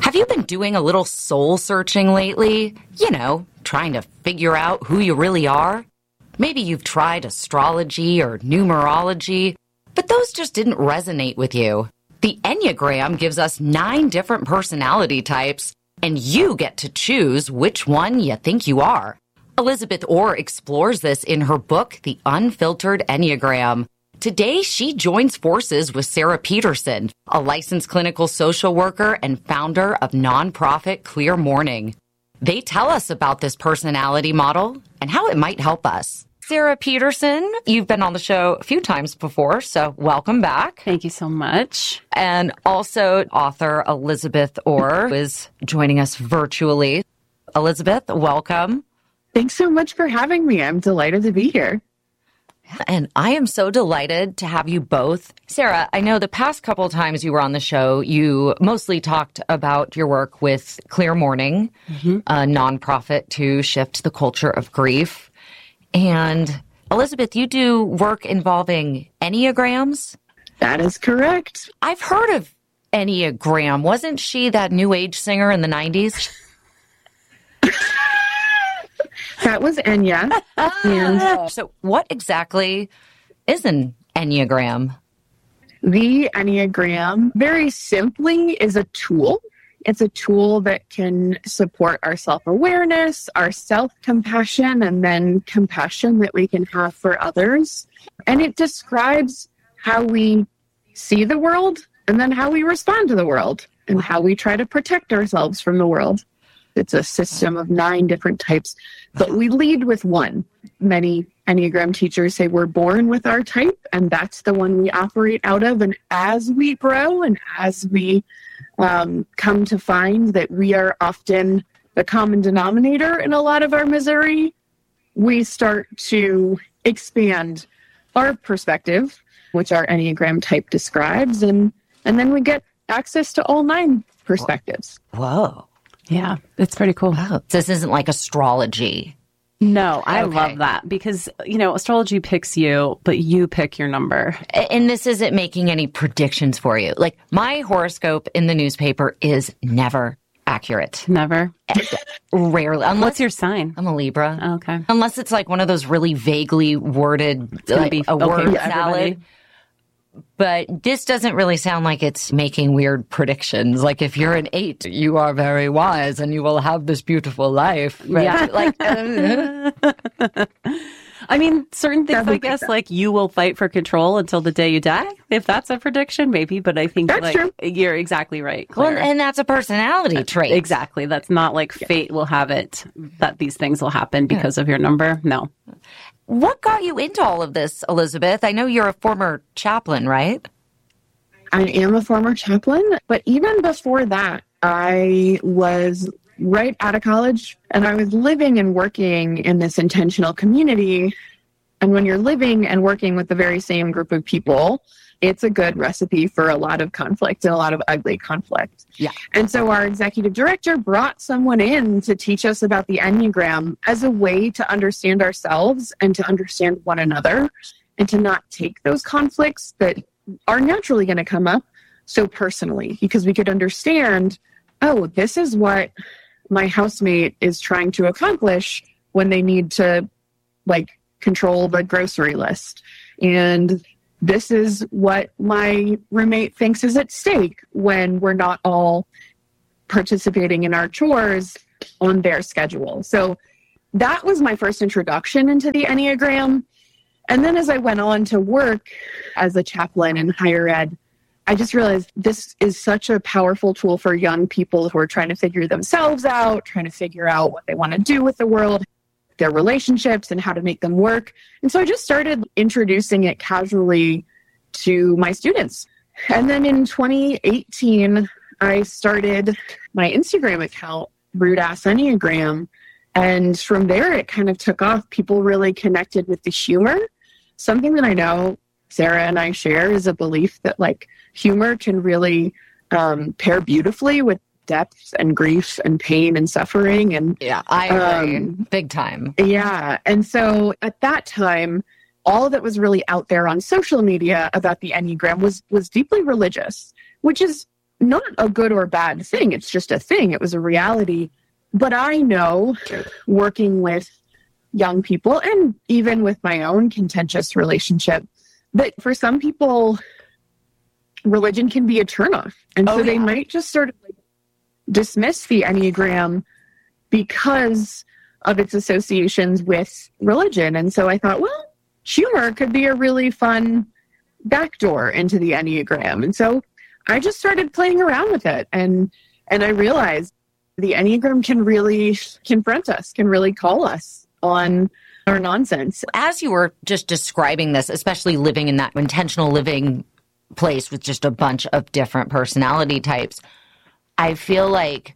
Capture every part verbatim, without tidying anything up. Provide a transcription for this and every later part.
Have you been doing a little soul searching lately? You know, trying to figure out who you really are? Maybe you've tried astrology or numerology, but those just didn't resonate with you. The Enneagram gives us nine different personality types, and you get to choose which one you think you are. Elizabeth Orr explores this in her book, The Unfiltered Enneagram. Today, she joins forces with Sarah Peterson, a licensed clinical social worker and founder of nonprofit Clear Morning. They tell us about this personality model and how it might help us. Sarah Peterson, you've been on the show a few times before, so welcome back. Thank you so much. And also author Elizabeth Orr is joining us virtually. Elizabeth, welcome. Thanks so much for having me. I'm delighted to be here. And I am so delighted to have you both. Sarah, I know the past couple of times you were on the show, you mostly talked about your work with Clear Morning, mm-hmm. a nonprofit to shift the culture of grief. And Elizabeth, you do work involving Enneagrams? That is correct. I've heard of Enneagram. Wasn't she that new age singer in the nineties? That was Enya. And so what exactly is an Enneagram? The Enneagram, very simply, is a tool. It's a tool that can support our self-awareness, our self-compassion, and then compassion that we can have for others. And it describes how we see the world and then how we respond to the world and how we try to protect ourselves from the world. It's a system of nine different types, but we lead with one. Many Enneagram teachers say we're born with our type, and that's the one we operate out of. And as we grow and as we um, come to find that we are often the common denominator in a lot of our misery, we start to expand our perspective, which our Enneagram type describes, and, and then we get access to all nine perspectives. Whoa. Yeah, it's pretty cool. Wow. This isn't like astrology. No, I Okay. love that because, you know, astrology picks you, but you pick your number. And this isn't making any predictions for you. Like, my horoscope in the newspaper is never accurate. Never. Rarely. Unless What's your sign? I'm a Libra. Oh, okay. Unless it's like one of those really vaguely worded, gonna like be a okay word for salad. everybody. But this doesn't really sound like it's making weird predictions. Like, if you're an eight, you are very wise and you will have this beautiful life. Right? Yeah. Like, uh, I mean, certain things, That I would guess, make sense. like you will fight for control until the day you die. If that's a prediction, maybe. But I think That's like true. you're exactly right, well, Claire. and that's a personality trait. Exactly. That's not like fate will have it that these things will happen because of your number. No. What got you into all of this, Elizabeth? I know you're a former chaplain, right? I am a former chaplain, but even before that, I was right out of college and I was living and working in this intentional community. And when you're living and working with the very same group of people, it's a good recipe for a lot of conflict and a lot of ugly conflict. Yeah. And so our executive director brought someone in to teach us about the Enneagram as a way to understand ourselves and to understand one another and to not take those conflicts that are naturally going to come up so personally, because we could understand, oh, this is what my housemate is trying to accomplish when they need to, like, control the grocery list. And this is what my roommate thinks is at stake when we're not all participating in our chores on their schedule. So that was my first introduction into the Enneagram. And then as I went on to work as a chaplain in higher ed, I just realized this is such a powerful tool for young people who are trying to figure themselves out, trying to figure out what they want to do with the world, their relationships, and how to make them work. And so I just started introducing it casually to my students. And then in twenty eighteen, I started my Instagram account, Rude Ass Enneagram. And from there, it kind of took off. People really connected with the humor. Something that I know Sarah and I share is a belief that, like, humor can really um, pair beautifully with depth and grief and pain and suffering. And Yeah, I agree. Um, Big time. yeah. And so at that time, all that was really out there on social media about the Enneagram was was deeply religious, which is not a good or bad thing. It's just a thing. It was a reality. But I know, working with young people and even with my own contentious relationship, that for some people, religion can be a turnoff. And Oh, so they yeah. might just sort of like dismiss the Enneagram because of its associations with religion. And so I thought, well, humor could be a really fun backdoor into the Enneagram. And so I just started playing around with it. And and I realized the Enneagram can really confront us, can really call us on our nonsense. As you were just describing this, especially living in that intentional living place with just a bunch of different personality types, I feel like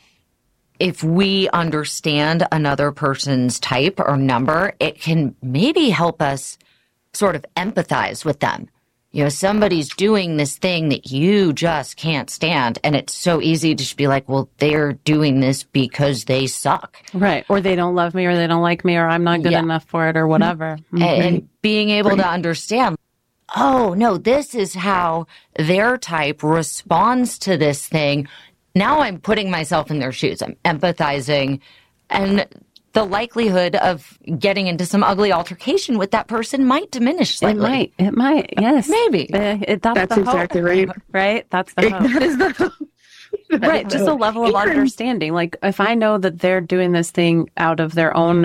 if we understand another person's type or number, it can maybe help us sort of empathize with them. You know, somebody's doing this thing that you just can't stand, and it's so easy to just be like, well, they're doing this because they suck. Right. Or they don't love me, or they don't like me, or I'm not good Yeah. enough for it, or whatever. Mhm. And, and being able to understand, oh, no, this is how their type responds to this thing. Now I'm putting myself in their shoes. I'm empathizing. And the likelihood of getting into some ugly altercation with that person might diminish It slightly. might. It might. Yes. Maybe. Uh, it, that's That's the hope, exactly right. right? That's the hope. That is the that Right. is Just the- a level of And- understanding. Like, if I know that they're doing this thing out of their own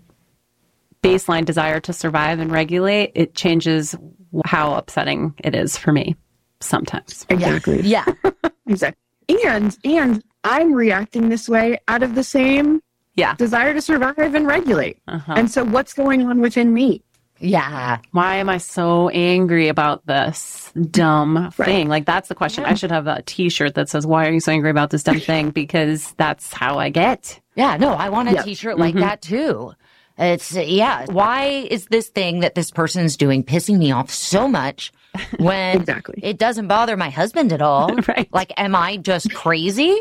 baseline desire to survive and regulate, it changes how upsetting it is for me sometimes. Exactly. Yeah. Exactly. And and I'm reacting this way out of the same Yeah. desire to survive and regulate. Uh-huh. And so what's going on within me? Yeah. Why am I so angry about this dumb thing? Like, that's the question. I should have a t-shirt that says, why are you so angry about this dumb thing? Because that's how I get. Yeah. No, I want a Yeah. t-shirt like that too. It's, yeah. Why is this thing that this person's doing pissing me off so much when Exactly. it doesn't bother my husband at all? Right. Like, am I just crazy?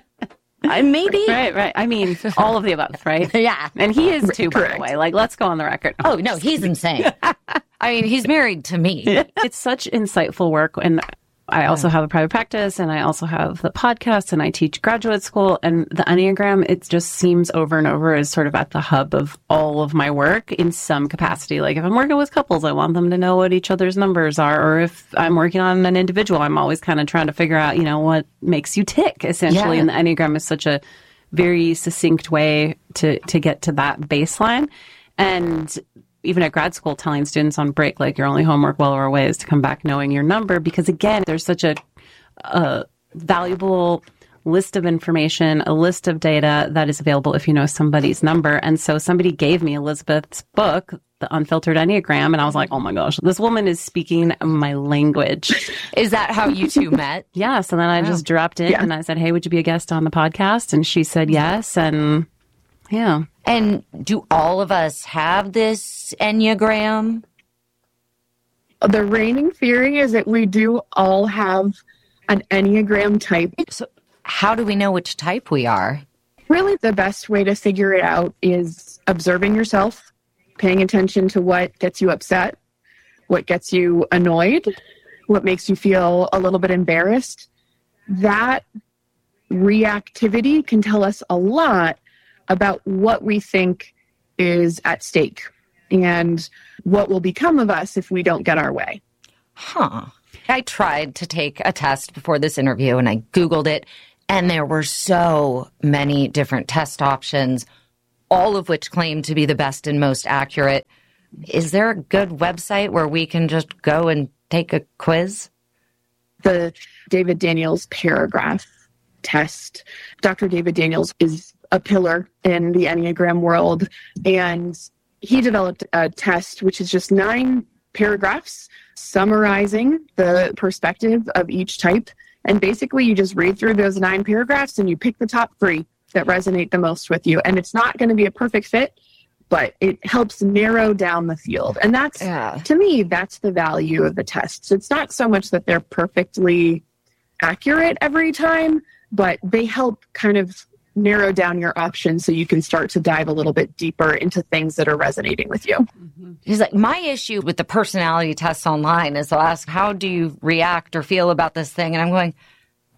I maybe. Right, right. I mean, all of the above, right? Yeah. And he is too, by the Correct. way. Like, let's go on the record. Oh, no, he's insane. I mean, he's married to me. It's such insightful work. And I also have a private practice, and I also have the podcast, and I teach graduate school. And the Enneagram, it just seems over and over as sort of at the hub of all of my work in some capacity. Like, if I'm working with couples, I want them to know what each other's numbers are. Or if I'm working on an individual, I'm always kind of trying to figure out, you know, what makes you tick, essentially. Yeah. And the Enneagram is such a very succinct way to, to get to that baseline. And even at grad school, telling students on break, like, your only homework while we're away is to come back knowing your number, because again, there's such a, a valuable list of information, a list of data that is available if you know somebody's number. And so somebody gave me Elizabeth's book, The Unfiltered Enneagram, and I was like, oh my gosh, this woman is speaking my language. Is that how you two met? Yeah. So then I just dropped in Yeah. and I said, hey, would you be a guest on the podcast? And she said yes. And yeah. And do all of us have this Enneagram? The reigning theory is that we do all have an Enneagram type. So how do we know which type we are? Really, the best way to figure it out is observing yourself, paying attention to what gets you upset, what gets you annoyed, what makes you feel a little bit embarrassed. That reactivity can tell us a lot about what we think is at stake and what will become of us if we don't get our way. Huh. I tried to take a test before this interview and I Googled it, and there were so many different test options, all of which claim to be the best and most accurate. Is there a good website where we can just go and take a quiz? The David Daniels paragraph test. Doctor David Daniels is a pillar in the Enneagram world, and he developed a test which is just nine paragraphs summarizing the perspective of each type. And basically you just read through those nine paragraphs and you pick the top three that resonate the most with you. And it's not going to be a perfect fit, but it helps narrow down the field. And that's, Yeah. to me, that's the value of the tests. It's not so much that they're perfectly accurate every time, but they help kind of narrow down your options so you can start to dive a little bit deeper into things that are resonating with you. He's like, my issue with the personality tests online is they'll ask, how do you react or feel about this thing? And I'm going,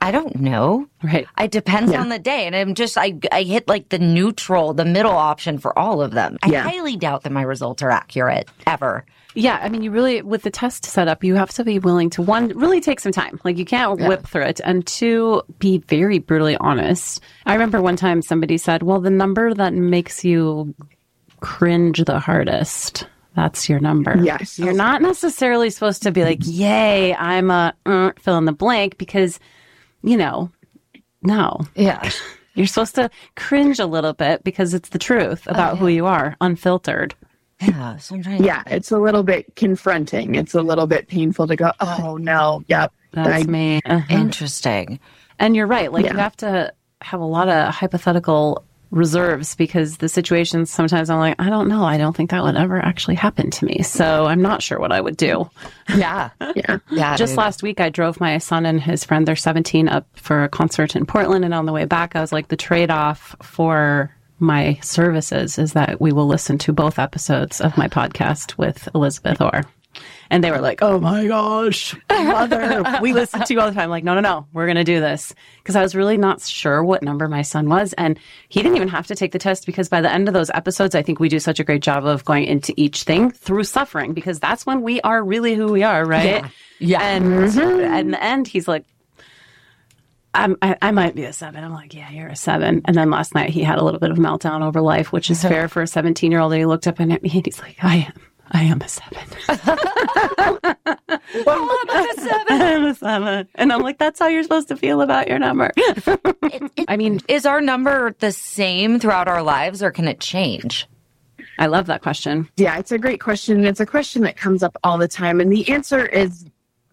I don't know. Right. It depends Yeah. on the day. And I'm just, I, I hit like the neutral, the middle option for all of them. I Yeah. highly doubt that my results are accurate ever. Yeah, I mean, you really, with the test setup, you have to be willing to, one, really take some time. Like, you can't Yeah. whip through it. And two, be very brutally honest. I remember one time somebody said, well, the number that makes you cringe the hardest, that's your number. Yes. You're not necessarily supposed to be like, yay, I'm a uh, fill in the blank, because, you know, no. Yeah. You're supposed to cringe a little bit because it's the truth about who you are, unfiltered. Yeah. So I'm trying to Yeah, it's a little bit confronting. It's a little bit painful to go, oh, no, yep. That's I- me. Uh-huh. Interesting. And you're right. Like, Yeah. you have to have a lot of hypothetical reserves, because the situations sometimes I'm like, I don't know. I don't think that would ever actually happen to me. So I'm not sure what I would do. Yeah. Yeah. Yeah. Just dude. last week, I drove my son and his friend, they're seventeen, up for a concert in Portland. And on the way back, I was like, the trade off for my services is that we will listen to both episodes of my podcast with Elizabeth Orr. And they were like, oh my gosh, mother, we listen to you all the time. I'm like, no, no, no, we're going to do this. Because I was really not sure what number my son was. And he didn't even have to take the test, because by the end of those episodes, I think we do such a great job of going into each thing through suffering, because that's when we are really who we are, right? Yeah. Yeah. And mm-hmm. in the end, he's like, I'm, I, I might be a seven. I'm like, yeah, you're a seven. And then last night he had a little bit of a meltdown over life, which is fair for a seventeen-year-old. And he looked up at me and he's like, I am. I am a seven. Well, I'm a seven. I'm a seven. And I'm like, that's how you're supposed to feel about your number. I mean, Is our number the same throughout our lives, or can it change? I love that question. Yeah, it's a great question. And it's a question that comes up all the time. And the answer is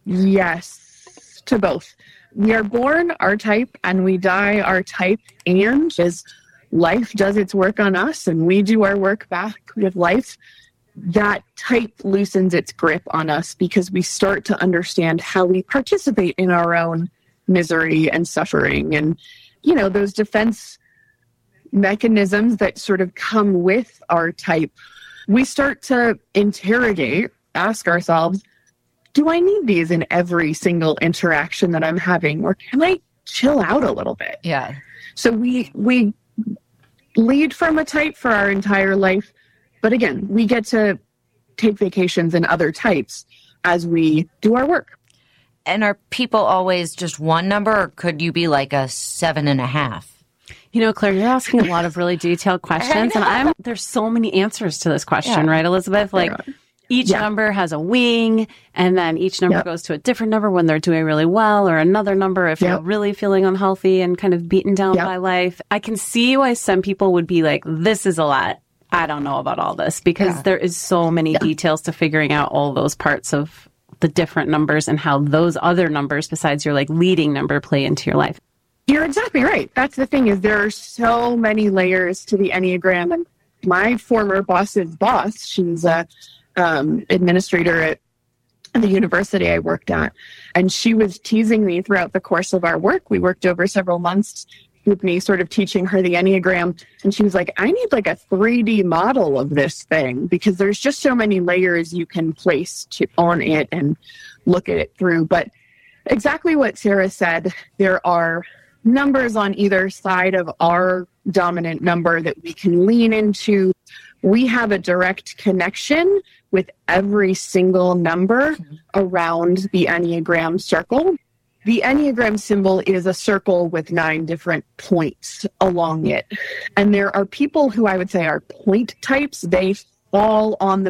yes to both. We are born our type and we die our type. And as life does its work on us and we do our work back with life, that type loosens its grip on us, because we start to understand how we participate in our own misery and suffering. And, you know, those defense mechanisms that sort of come with our type, we start to interrogate, ask ourselves, do I need these in every single interaction that I'm having, or can I chill out a little bit? Yeah. So we we lead from a type for our entire life, but again, we get to take vacations in other types as we do our work. And are people always just one number, or could you be like a seven and a half? You know, Claire, you're asking a lot of really detailed questions, and I'm there's so many answers to this question, Yeah. right, Elizabeth? Like, each Yeah. number has a wing, and then each number Yep. goes to a different number when they're doing really well, or another number if you're Yep. really feeling unhealthy and kind of beaten down Yep. by life. I can see why some people would be like, this is a lot. I don't know about all this, because Yeah. there is so many details to figuring out all those parts of the different numbers and how those other numbers besides your like leading number play into your life. You're exactly right. That's the thing, is there are so many layers to the Enneagram. And my former boss's boss, she's a um, administrator at the university I worked at, and she was teasing me throughout the course of our work. We worked over several months with me sort of teaching her the Enneagram. And she was like, I need like a three D model of this thing, because there's just so many layers you can place to, on it and look at it through. But exactly what Sarah said, there are numbers on either side of our dominant number that we can lean into. We have a direct connection with every single number around the Enneagram circle. The Enneagram symbol is a circle with nine different points along it. And there are people who I would say are point types. They fall on the